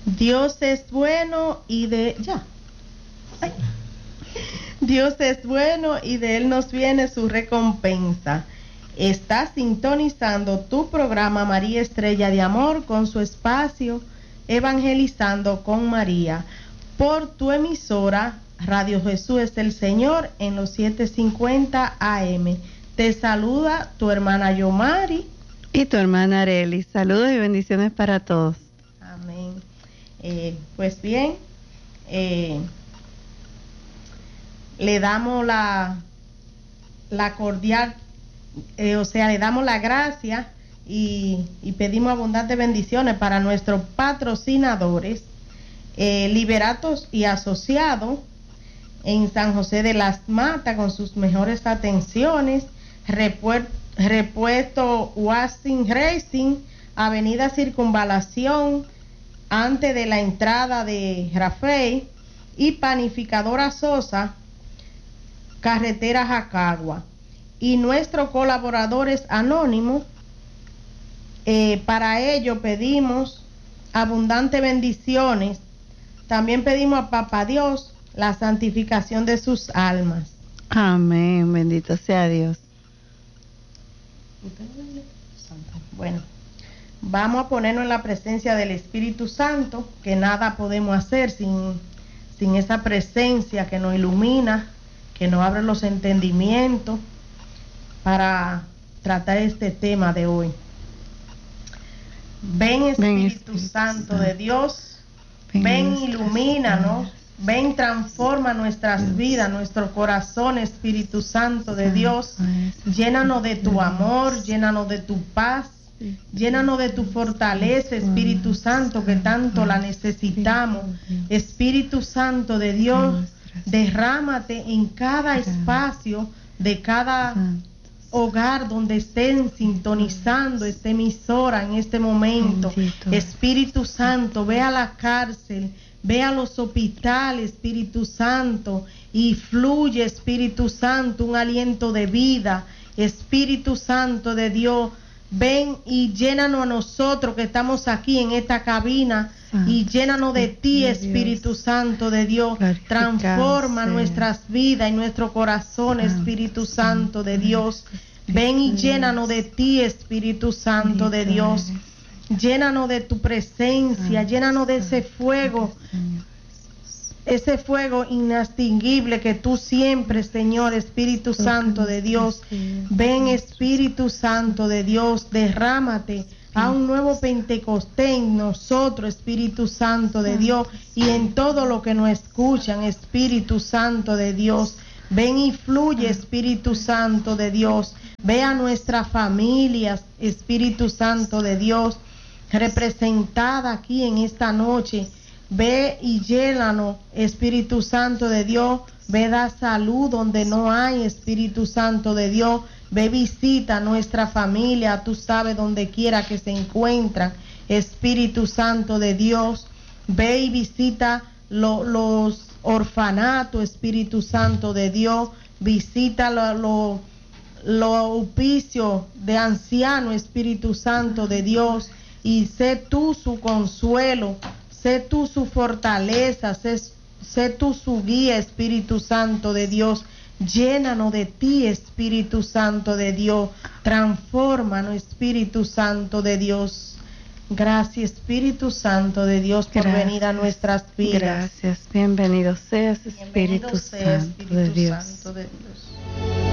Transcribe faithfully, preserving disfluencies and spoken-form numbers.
Dios es bueno y de... ya. Ay. Dios es bueno y de Él nos viene su recompensa. Está sintonizando tu programa María Estrella de Amor con su espacio Evangelizando con María por tu emisora Radio Jesús es el Señor en los setecientos cincuenta A M. Te saluda tu hermana Yomari y tu hermana Arely. Saludos y bendiciones para todos. Amén. Eh, pues bien, eh, le damos la, la cordial, eh, o sea, le damos la gracia y, y pedimos abundantes bendiciones para nuestros patrocinadores, eh, Liberatos y Asociados en San José de las Matas, con sus mejores atenciones, Repuer, Repuesto Wasing Racing, Avenida Circunvalación, antes de la entrada de Rafael, y Panificadora Sosa, carretera Jacagua. Y nuestros colaboradores anónimos, eh, para ello pedimos abundantes bendiciones. También pedimos a Papá Dios la santificación de sus almas. Amén, bendito sea Dios. Bueno, vamos a ponernos en la presencia del Espíritu Santo, que nada podemos hacer sin, sin esa presencia que nos ilumina, que nos abre los entendimientos para tratar este tema de hoy. Ven Espíritu, ven, Espíritu Santo, Santo de Dios, ven, ven ilumínanos, ven transforma nuestras Dios. vidas, nuestro corazón, Espíritu Santo de Dios, llénanos de tu amor, llénanos de tu paz, llénanos de tu fortaleza, Espíritu Santo, que tanto la necesitamos. Espíritu Santo de Dios, derrámate en cada espacio de cada hogar donde estén sintonizando esta emisora en este momento. Espíritu Santo, ve a la cárcel, ve a los hospitales, Espíritu Santo, y fluye, Espíritu Santo, un aliento de vida. Espíritu Santo de Dios, ven y llénanos a nosotros que estamos aquí en esta cabina, Santo, y llénanos de ti, Espíritu Santo de Dios. Transforma nuestras vidas y nuestro corazón, Espíritu Santo de Dios. Ven y llénanos de ti, Espíritu Santo de Dios. Llénanos de tu presencia, llénanos de ese fuego, ese fuego inextinguible que tú siempre, Señor, Espíritu Santo de Dios. Ven, Espíritu Santo de Dios, derrámate a un nuevo Pentecostés en nosotros, Espíritu Santo de Dios, y en todo lo que nos escuchan, Espíritu Santo de Dios. Ven y fluye, Espíritu Santo de Dios. Ve a nuestras familias, Espíritu Santo de Dios, representada aquí en esta noche. Ve y llénanos, Espíritu Santo de Dios. Ve, da salud donde no hay, Espíritu Santo de Dios. Ve, visita a nuestra familia, tú sabes donde quiera que se encuentran, Espíritu Santo de Dios. Ve y visita lo, los orfanatos, Espíritu Santo de Dios. Visita los lo, lo hospicios de ancianos, Espíritu Santo de Dios. Y sé tú su consuelo, sé tú su fortaleza, sé, sé tú su guía, Espíritu Santo de Dios. Llénanos de ti, Espíritu Santo de Dios. Transfórmanos, Espíritu Santo de Dios. Gracias, Espíritu Santo de Dios, por Gracias. venir a nuestras vidas. Gracias, bienvenido seas, Espíritu, Bienvenido sea, Santo, Espíritu de Dios. Santo de Dios.